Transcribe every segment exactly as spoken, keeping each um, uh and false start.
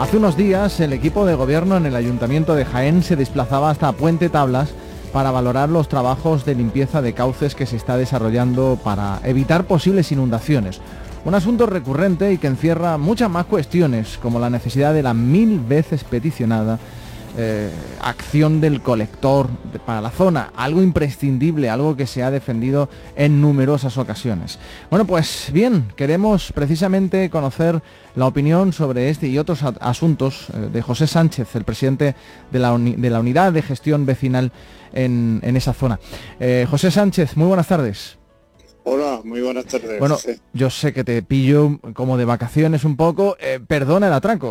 Hace unos días el equipo de gobierno en el Ayuntamiento de Jaén se desplazaba hasta Puente Tablas para valorar los trabajos de limpieza de cauces que se está desarrollando para evitar posibles inundaciones. Un asunto recurrente y que encierra muchas más cuestiones, como la necesidad de la mil veces peticionada eh, acción del colector para la zona, algo imprescindible, algo que se ha defendido en numerosas ocasiones. Bueno, pues bien, queremos precisamente conocer la opinión sobre este y otros asuntos de José Sánchez, el presidente de la, uni de la Unidad de Gestión Vecinal en, en esa zona. Eh, José Sánchez, muy buenas tardes. Hola, muy buenas tardes. Bueno, sí. Yo sé que te pillo como de vacaciones un poco, eh, perdona el atraco.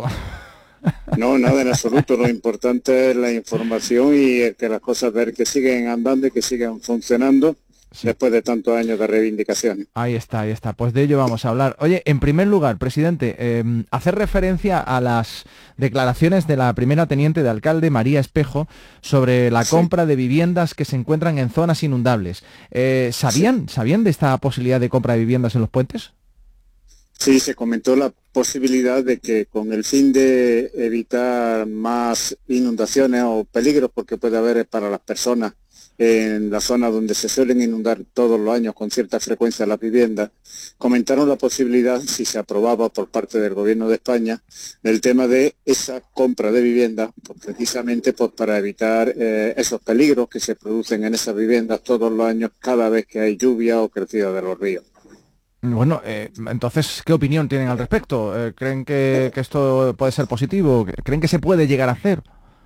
No, nada en absoluto, lo importante es la información y que las cosas ver que siguen andando y que sigan funcionando. Sí. Después de tantos años de reivindicaciones. Ahí está, ahí está. Pues de ello vamos a hablar. Oye, en primer lugar, presidente, eh, hacer referencia a las declaraciones de la primera teniente de alcalde, María Espejo, sobre la sí. compra de viviendas que se encuentran en zonas inundables. Eh, ¿sabían, sí. ¿Sabían de esta posibilidad de compra de viviendas en los puentes? Sí, se comentó la posibilidad de que con el fin de evitar más inundaciones o peligros, porque puede haber para las personas en la zona donde se suelen inundar todos los años con cierta frecuencia las viviendas, comentaron la posibilidad, si se aprobaba por parte del Gobierno de España, del tema de esa compra de viviendas, pues precisamente pues, para evitar eh, esos peligros que se producen en esas viviendas todos los años cada vez que hay lluvia o crecida de los ríos. Bueno, eh, entonces, ¿qué opinión tienen al respecto? Eh, ¿Creen que, que esto puede ser positivo? ¿Creen que se puede llegar a hacer?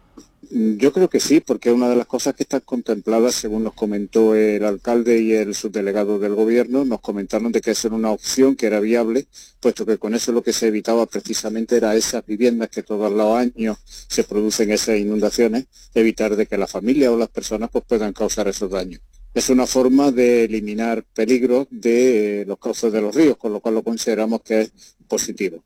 Yo creo que sí, porque es una de las cosas que están contempladas, según nos comentó el alcalde y el subdelegado del gobierno, nos comentaron de que esa era una opción que era viable, puesto que con eso lo que se evitaba precisamente era esas viviendas que todos los años se producen esas inundaciones, evitar de que la familia o las personas pues, puedan causar esos daños. Es una forma de eliminar peligros de los cauces de los ríos, con lo cual lo consideramos que es positivo.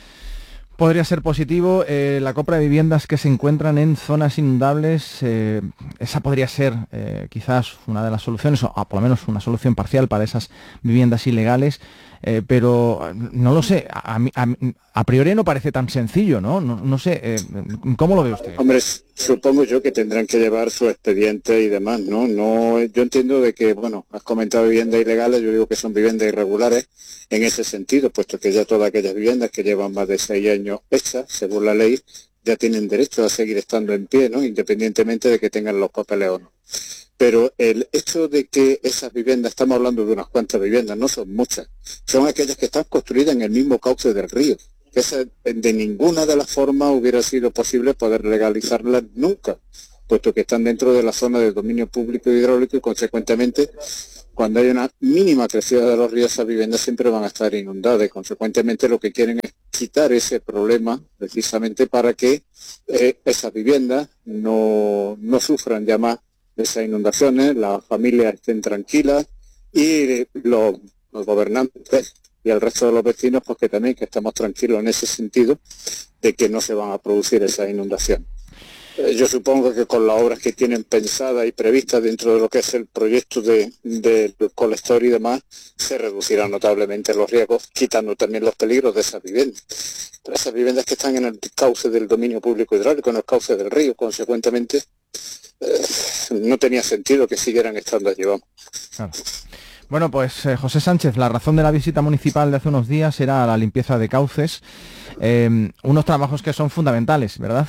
Podría ser positivo eh, la compra de viviendas que se encuentran en zonas inundables. Eh, esa podría ser eh, quizás una de las soluciones, o, o por lo menos una solución parcial para esas viviendas ilegales. Eh, pero no lo sé, a, a, a priori no parece tan sencillo, ¿no? No, no sé, eh, ¿cómo lo ve usted? Hombre, supongo yo que tendrán que llevar su expediente y demás, ¿no? No, yo entiendo de que, bueno, has comentado viviendas ilegales, yo digo que son viviendas irregulares en ese sentido, puesto que ya todas aquellas viviendas que llevan más de seis años hechas, según la ley, ya tienen derecho a seguir estando en pie, ¿no? Independientemente de que tengan los papeles o no. Pero el hecho de que esas viviendas, estamos hablando de unas cuantas viviendas, no son muchas, son aquellas que están construidas en el mismo cauce del río. Que esa, de ninguna de las formas hubiera sido posible poder legalizarlas nunca, puesto que están dentro de la zona de dominio público hidráulico y consecuentemente cuando hay una mínima crecida de los ríos, esas viviendas siempre van a estar inundadas y consecuentemente lo que quieren es quitar ese problema precisamente para que eh, esas viviendas no, no sufran ya más esas inundaciones, las familias estén tranquilas y los, los gobernantes y el resto de los vecinos pues que también que estamos tranquilos en ese sentido de que no se van a producir esas inundaciones. Eh, yo supongo que con las obras que tienen pensadas y previstas dentro de lo que es el proyecto de, de, del colector y demás, se reducirán notablemente los riesgos, quitando también los peligros de esas viviendas. Pero esas viviendas que están en el cauce del dominio público hidráulico, en el cauce del río, consecuentemente, eh, no tenía sentido que siguieran estando allí, vamos. Claro. Bueno, pues eh, José Sánchez, la razón de la visita municipal de hace unos días era la limpieza de cauces, eh, unos trabajos que son fundamentales, ¿verdad?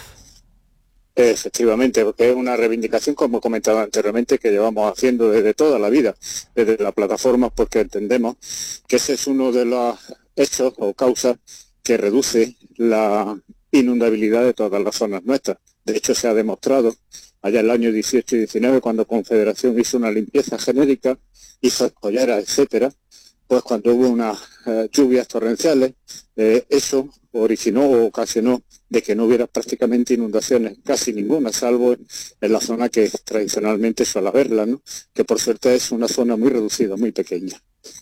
Efectivamente, porque es una reivindicación, como comentaba anteriormente, que llevamos haciendo desde toda la vida, desde la plataforma, porque entendemos que ese es uno de los hechos o causas que reduce la inundabilidad de todas las zonas nuestras. De hecho, se ha demostrado allá en el año dieciocho y diecinueve, cuando Confederación hizo una limpieza genérica, hizo escolleras, etcétera, pues cuando hubo unas eh, lluvias torrenciales, eh, eso originó o ocasionó de que no hubiera prácticamente inundaciones, casi ninguna, salvo en la zona que tradicionalmente suele haberla, ¿no? Que por suerte es una zona muy reducida, muy pequeña.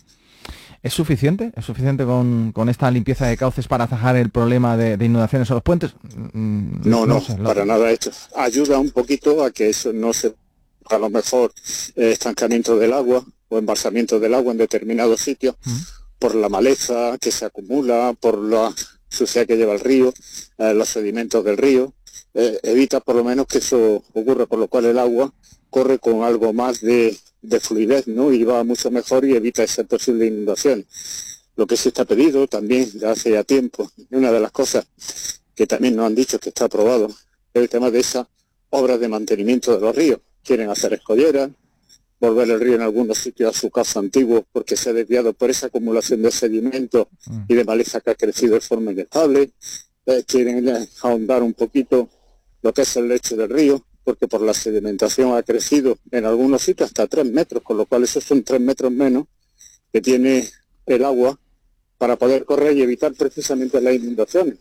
¿Es suficiente? ¿Es suficiente con, con esta limpieza de cauces para atajar el problema de, de inundaciones a los puentes? Mm, no, no, no sé, para lo... nada hecho. Ayuda un poquito a que eso no se... a lo mejor eh, estancamiento del agua o embalsamiento del agua en determinados sitios, ¿Mm? por la maleza que se acumula, por la suciedad que lleva el río, eh, los sedimentos del río, eh, evita por lo menos que eso ocurra, por lo cual el agua corre con algo más de, de fluidez, ¿no? Y va mucho mejor y evita esa posible inundación. Lo que sí está pedido también ya hace ya tiempo, y una de las cosas que también nos han dicho que está aprobado, es el tema de esas obras de mantenimiento de los ríos. Quieren hacer escolleras, volver el río en algunos sitios a su cauce antiguo porque se ha desviado por esa acumulación de sedimentos y de maleza que ha crecido de forma inestable. Eh, quieren ahondar un poquito lo que es el lecho del río, porque por la sedimentación ha crecido en algunos sitios hasta tres metros, con lo cual esos son tres metros menos que tiene el agua para poder correr y evitar precisamente las inundaciones.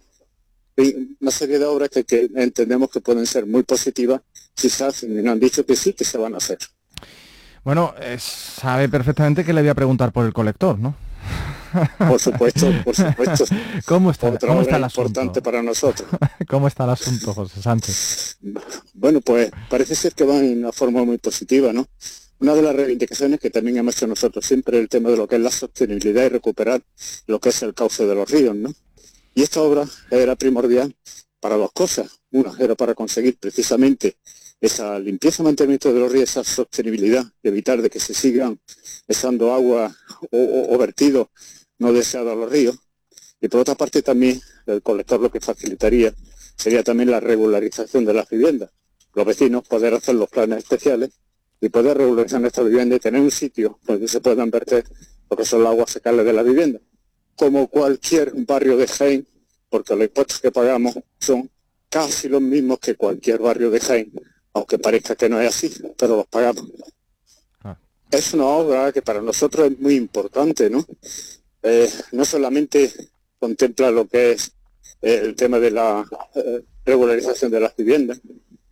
Y una serie de obras que, que entendemos que pueden ser muy positivas si se hacen, y nos han dicho que sí, que se van a hacer. Bueno, eh, sabe perfectamente que le voy a preguntar por el colector, ¿no? Por supuesto, por supuesto. ¿Cómo está, Otra ¿cómo obra está el asunto? importante para nosotros. ¿Cómo está el asunto, José Sánchez? Bueno, pues parece ser que va en una forma muy positiva, ¿no? Una de las reivindicaciones que también hemos hecho nosotros siempre es el tema de lo que es la sostenibilidad y recuperar lo que es el cauce de los ríos, ¿no? Y esta obra era primordial para dos cosas. Una era para conseguir precisamente esa limpieza y mantenimiento de los ríos, esa sostenibilidad, y evitar de que se sigan echando agua o, o, o vertidos no deseados a los ríos. Y por otra parte también el colector lo que facilitaría sería también la regularización de las viviendas. Los vecinos poder hacer los planes especiales y poder regularizar nuestra vivienda y tener un sitio donde se puedan verter lo que son las aguas secales de la vivienda. Como cualquier barrio de Jaén, porque los impuestos que pagamos son casi los mismos que cualquier barrio de Jaén, aunque parezca que no es así, pero los pagamos. Ah. Es una obra que para nosotros es muy importante, ¿no? Eh, no solamente contempla lo que es eh, el tema de la eh, regularización de las viviendas,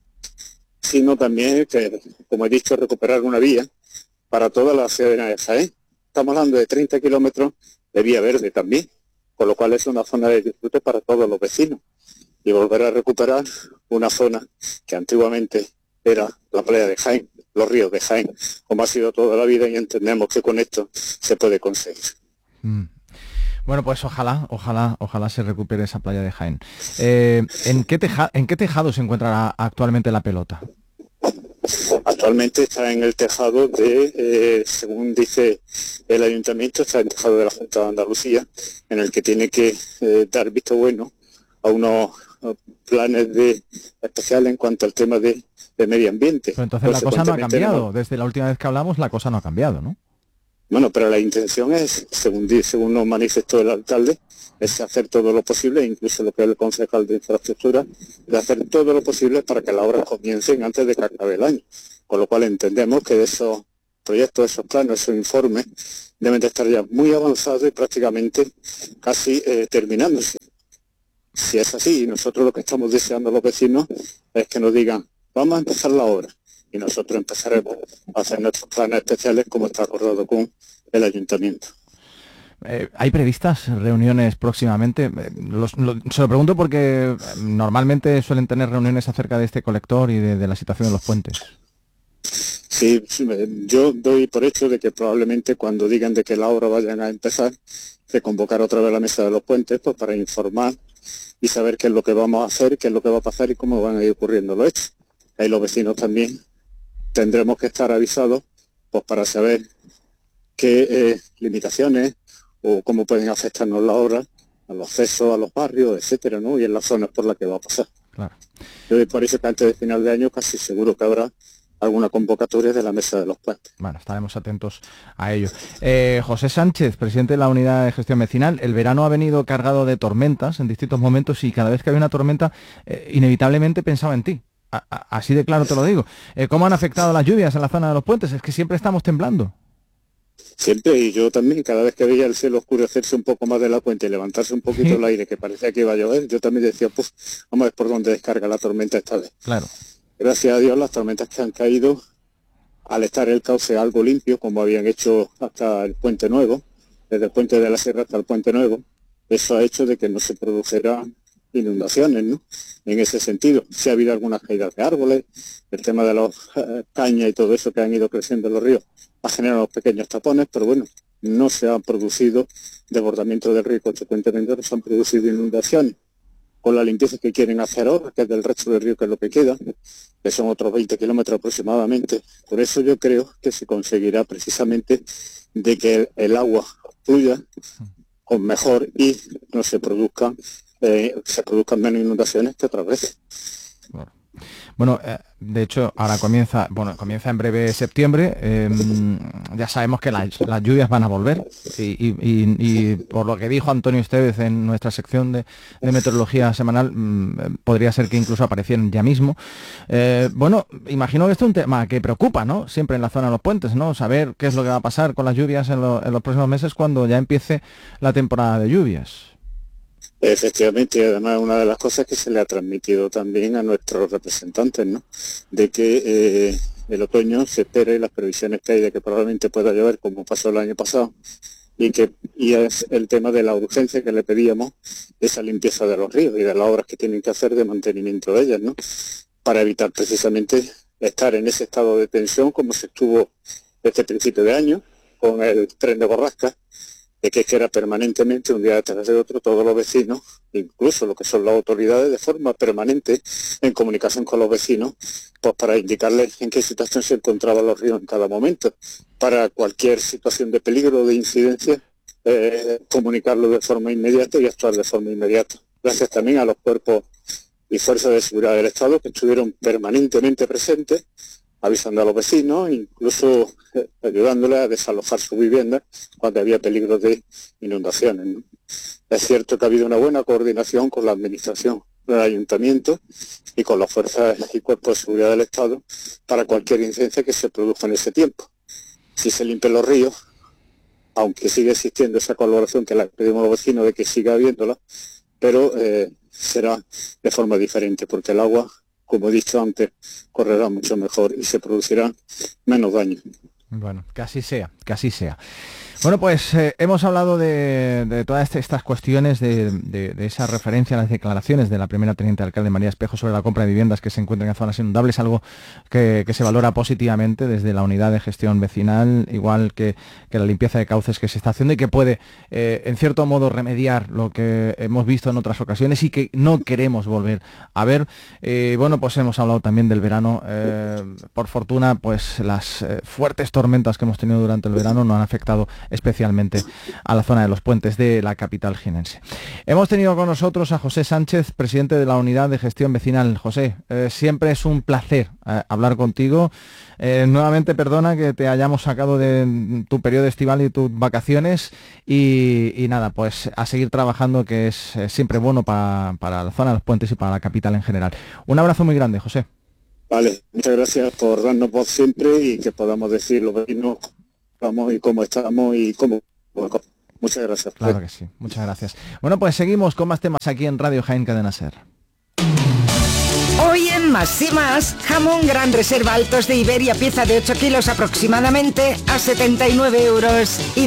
sino también que, como he dicho, recuperar una vía para toda la ciudad de Jaén. Estamos hablando de treinta kilómetros de vía verde también, con lo cual es una zona de disfrute para todos los vecinos. Y volver a recuperar una zona que antiguamente era la playa de Jaén, los ríos de Jaén, como ha sido toda la vida, y entendemos que con esto se puede conseguir. Mm. Bueno, pues ojalá, ojalá, ojalá se recupere esa playa de Jaén. Eh, ¿en qué teja, ¿En qué tejado se encuentra actualmente la pelota? Actualmente está en el tejado de, eh, según dice el ayuntamiento, está en el tejado de la Junta de Andalucía, en el que tiene que eh, dar visto bueno a unos planes de especiales en cuanto al tema de, de medio ambiente. Pero entonces la cosa no ha cambiado. Tenemos... Desde la última vez que hablamos, la cosa no ha cambiado, ¿no? Bueno, pero la intención es, según, según nos manifestó el alcalde, es hacer todo lo posible, incluso lo que es el concejal de infraestructura, de hacer todo lo posible para que las obras comiencen antes de que acabe el año. Con lo cual entendemos que esos proyectos, esos planos, esos informes deben de estar ya muy avanzados y prácticamente casi eh, terminándose. Si es así, y nosotros lo que estamos deseando a los vecinos es que nos digan, vamos a empezar la obra. Y nosotros empezaremos a hacer nuestros planes especiales como está acordado con el ayuntamiento. Eh, ¿Hay previstas reuniones próximamente? Eh, los, lo, se lo pregunto porque normalmente suelen tener reuniones acerca de este colector y de, de la situación de los puentes. Sí, yo doy por hecho de que probablemente cuando digan de que la obra vayan a empezar, se convocar otra vez la mesa de los puentes, pues para informar y saber qué es lo que vamos a hacer, qué es lo que va a pasar y cómo van a ir ocurriendo los hechos. Ahí los vecinos también tendremos que estar avisados pues para saber qué eh, limitaciones o cómo pueden afectarnos la obra a los accesos a los barrios, etcétera, ¿no? Y en las zonas por las que va a pasar. Claro. Yo doy por eso que antes de final de año casi seguro que habrá alguna convocatoria de la mesa de los puentes. Bueno, estaremos atentos a ello. Eh, José Sánchez, presidente de la Unidad de Gestión Vecinal, el verano ha venido cargado de tormentas en distintos momentos y cada vez que había una tormenta, eh, inevitablemente pensaba en ti. A, a, así de claro te lo digo. Eh, ¿Cómo han afectado las lluvias en la zona de los puentes? Es que siempre estamos temblando. Siempre, y yo también, cada vez que veía el cielo oscurecerse un poco más de la puente y levantarse un poquito el aire, que parecía que iba a llover, yo también decía, pues, vamos a ver por dónde descarga la tormenta esta vez. Claro. Gracias a Dios, las tormentas que han caído, al estar el cauce algo limpio, como habían hecho hasta el Puente Nuevo, desde el Puente de la Sierra hasta el Puente Nuevo, eso ha hecho de que no se produjeran inundaciones, ¿no? En ese sentido, sí ha habido algunas caídas de árboles, el tema de las eh, cañas y todo eso que han ido creciendo en los ríos ha generado pequeños tapones, pero bueno, no se han producido desbordamientos del río y consecuentemente no se han producido inundaciones. Con la limpieza que quieren hacer ahora, que es del resto del río, que es lo que queda, que son otros veinte kilómetros aproximadamente. Por eso yo creo que se conseguirá precisamente de que el, el agua fluya con mejor y no se produzcan, eh, se produzcan menos inundaciones que otras veces. Bueno. Bueno, eh, de hecho, ahora comienza, bueno, comienza en breve septiembre. Eh, ya sabemos que las, las lluvias van a volver y, y, y, y por lo que dijo Antonio Estevez en nuestra sección de, de meteorología semanal, mmm, podría ser que incluso aparecieran ya mismo. Eh, bueno, imagino que esto es un tema que preocupa, ¿no? Siempre en la zona de los puentes, ¿no? Saber qué es lo que va a pasar con las lluvias en, lo, en los próximos meses cuando ya empiece la temporada de lluvias. Efectivamente, y además una de las cosas que se le ha transmitido también a nuestros representantes, ¿no? De que eh, el otoño se espera y las previsiones que hay de que probablemente pueda llover como pasó el año pasado, y que y es el tema de la urgencia que le pedíamos, esa limpieza de los ríos y de las obras que tienen que hacer de mantenimiento de ellas, ¿no? Para evitar precisamente estar en ese estado de tensión como se estuvo desde el principio de año con el tren de borrasca, de que era permanentemente, un día detrás de otro, todos los vecinos, incluso lo que son las autoridades, de forma permanente, en comunicación con los vecinos, pues para indicarles en qué situación se encontraban los ríos en cada momento, para cualquier situación de peligro o de incidencia, eh, comunicarlo de forma inmediata y actuar de forma inmediata. Gracias también a los cuerpos y fuerzas de seguridad del Estado que estuvieron permanentemente presentes, avisando a los vecinos, incluso eh, ayudándoles a desalojar su vivienda cuando había peligro de inundaciones, ¿no? Es cierto que ha habido una buena coordinación con la administración del ayuntamiento y con las fuerzas y cuerpos de seguridad del Estado para cualquier incidencia que se produzca en ese tiempo. Si se limpian los ríos, aunque sigue existiendo esa colaboración que le pedimos a los vecinos de que siga habiéndola, pero eh, será de forma diferente, porque el agua, como he dicho antes, correrá mucho mejor y se producirá menos daño. Bueno, que así sea, que así sea. Bueno, pues eh, hemos hablado de, de todas estas cuestiones, de, de, de esa referencia a las declaraciones de la primera teniente alcalde María Espejo sobre la compra de viviendas que se encuentran en zonas inundables, algo que, que se valora positivamente desde la unidad de gestión vecinal, igual que, que la limpieza de cauces que se está haciendo y que puede, eh, en cierto modo, remediar lo que hemos visto en otras ocasiones y que no queremos volver a ver. Eh, bueno, pues hemos hablado también del verano. Eh, por fortuna, pues las eh, fuertes tormentas que hemos tenido durante el verano no han afectado especialmente a la zona de los puentes de la capital jienense. Hemos tenido con nosotros a José Sánchez, presidente de la Unidad de Gestión Vecinal. José, eh, siempre es un placer eh, hablar contigo. Eh, nuevamente, perdona que te hayamos sacado de tu periodo estival y tus vacaciones y, y nada, pues a seguir trabajando, que es eh, siempre bueno para, para la zona de los puentes y para la capital en general. Un abrazo muy grande, José. Vale, muchas gracias por darnos voz siempre y que podamos decir los vecinos vamos y cómo estamos y cómo. Muchas gracias. Claro que sí, muchas gracias. Bueno, pues seguimos con más temas aquí en Radio Jaén Cadena Ser. Hoy en Más y Más, jamón Gran Reserva Altos de Iberia, pieza de ocho kilos aproximadamente, a setenta y nueve euros. Y